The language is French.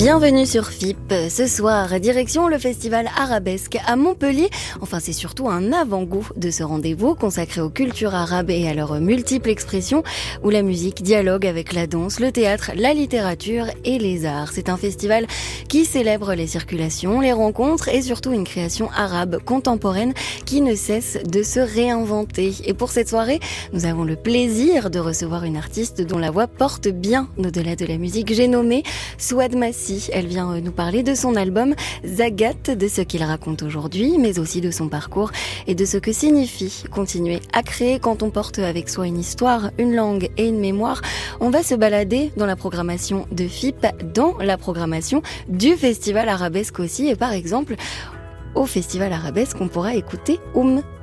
Bienvenue sur FIP. Ce soir, direction le festival Arabesque à Montpellier. Enfin, c'est surtout un avant-goût de ce rendez-vous consacré aux cultures arabes et à leurs multiples expressions, où la musique dialogue avec la danse, le théâtre, la littérature et les arts. C'est un festival qui célèbre les circulations, les rencontres et surtout une création arabe contemporaine qui ne cesse de se réinventer. Et pour cette soirée, nous avons le plaisir de recevoir une artiste dont la voix porte bien au-delà de la musique. J'ai nommé Souad Massi. Elle vient nous parler de son album Zagat, de ce qu'il raconte aujourd'hui, mais aussi de son parcours et de ce que signifie continuer à créer quand on porte avec soi une histoire, une langue et une mémoire. On va se balader dans la programmation de FIP, dans la programmation du Festival Arabesque aussi, et par exemple, au Festival Arabesque, on pourra écouter